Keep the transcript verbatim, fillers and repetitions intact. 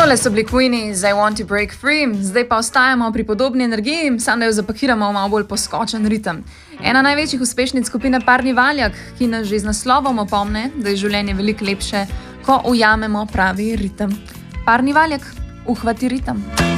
Tole so bili Queenie z I Want to Break Free, zdaj pa ostajamo pri podobni energiji, samo da jo zapakiramo v malo bolj poskočen ritem. Ena največjih uspešnic skupine Parni Valjak, ki nas že z naslovom opomne, da je življenje veliko lepše, ko ujamemo pravi ritem. Parni Valjak, uhvati ritem.